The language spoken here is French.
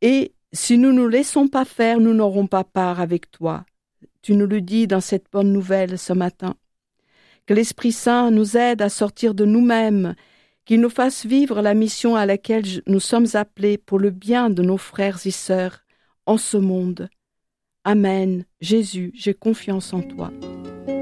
Et si nous ne nous laissons pas faire, nous n'aurons pas part avec toi. Tu nous le dis dans cette bonne nouvelle ce matin. Que l'Esprit Saint nous aide à sortir de nous-mêmes, qu'il nous fasse vivre la mission à laquelle nous sommes appelés pour le bien de nos frères et sœurs en ce monde. Amen. Jésus, j'ai confiance en toi.